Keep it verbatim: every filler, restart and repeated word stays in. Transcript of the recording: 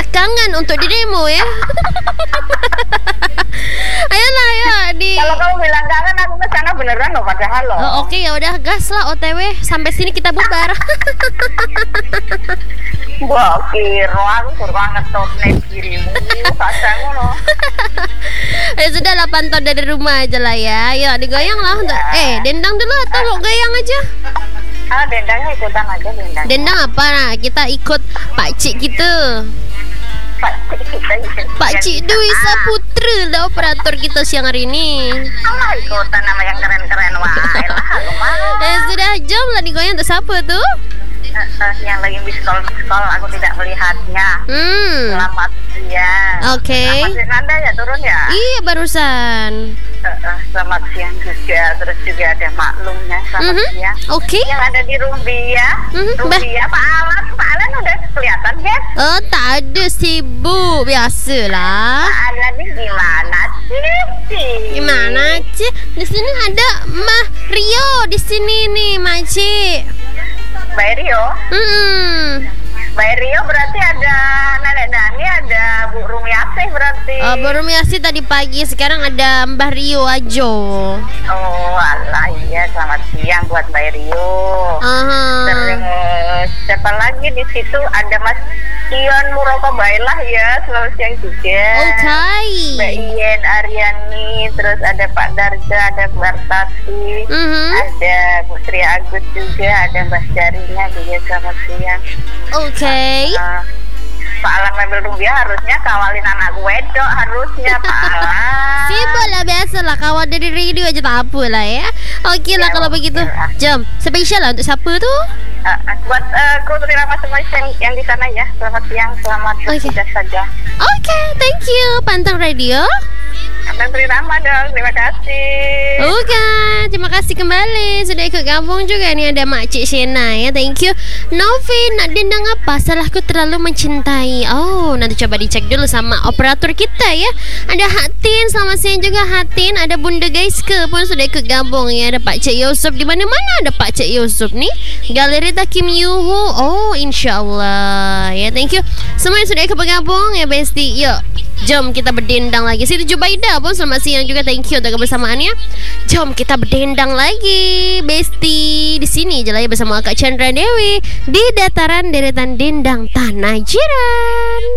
belakangan untuk dirimu ya. Ayolah ya di. Kalau kamu bilang kangen, aku ke sana beneran loh padahal loh. Oh, oke ya udah gas lah O T W sampai sini kita bubar. Wah, kira aku suruh banget top net dirimu, kasamu loh. Ya sudah lah pantau dari rumah aja lah ya. Ya digoyang lah. Ya. Eh dendang dulu atau mau goyang aja? Ah, dendangnya ikutan aja dendang. Dendang apa nah? Kita ikut Pak Cik kita. Pak Cik kita ikut. Pak Cik Dwi Saputra lah operator kita siang hari ini. Alah, ikutan nama yang keren-keren wae lah. Aku mau. Eh sudah jom lah digoyang untuk siapa tuh? Uh, uh, yang lagi miskol miskol aku tidak melihatnya. Hmm. Selamat siang. Oke. Selamat siang Anda ya turun ya. Iya barusan. Uh, uh, selamat siang juga. Terus juga ada maklumnya. Selamat Mhm. siang. Oke. Yang ada di Rumbia, Mhm, Mbak. Rumbia Pak Alan, Pak Alan udah kelihatan kan? Oh tak ada sibuk biasalah. Pak Alan ini gimana sih? Gimana Cik? Di sini ada Mah Rio di sini nih Makcik. Mbak Rio, Hmm. Mbak Rio berarti ada Nenek Dani, ada Bu Rumiasih berarti. Uh, baru Miasi tadi pagi, sekarang ada Mbah Rio Ajo. Oh alah iya, selamat siang buat Mbak Rio. Aha. Terus siapa lagi di situ ada Mas Ion Muroko Bailah ya, selamat siang juga. Oke. Mbak Ien Aryani, terus ada Pak Darja, ada Mbak Tati, Mhm. ada Bu Sri Agus juga, ada Mbak Jarina juga, selamat siang. Oke. Uh, Pak Alan Mebel Rumbia harusnya kawalin anak wedok, harusnya Pak Alan. Sibuk lah biasa lah, kawal dari radio aja tak apa lah ya. Oke lah Ya, kalau begitu. oke lah. Jom, spesial lah untuk siapa tu? Uh, buat uh, kru Trirama semua yang, yang di sana ya, selamat siang, selamat Oke. bertugas saja. Oke, thank you. Pantang radio. Dan Trirama dong, terima kasih. Oke, terima kasih kembali sudah ikut gabung juga nih ada Makcik Shena ya. Thank you. Novi nak dendang apa? Salahku terlalu mencintai. Oh, nanti coba dicek dulu sama operator kita ya. Ada Hatin, selamat siang juga Hatin. Ada Bunda Gaiska pun sudah ikut gabung ya. Ada Pak Cik Yusuf di mana-mana ada Pak Cik Yusuf nih. Galeri Takim Yuhu. Oh, insyaallah ya. Thank you. Semua yang sudah ikut bergabung ya Besti. Yuk. Jom kita berdendang lagi. Siti Jubaida pun selamat siang juga. Thank you untuk kebersamaannya. Jom kita berdendang lagi Besti. Di sini je lah ya bersama Kak Chandra Dewi di dataran deretan dendang Tanah Jiran.